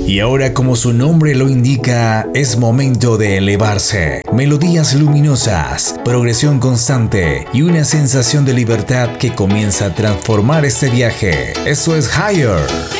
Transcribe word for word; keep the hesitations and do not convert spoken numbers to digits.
Y ahora, como su nombre lo indica, es momento de elevarse. Melodías luminosas, progresión constante y una sensación de libertad que comienza a transformar este viaje. Eso es Higher.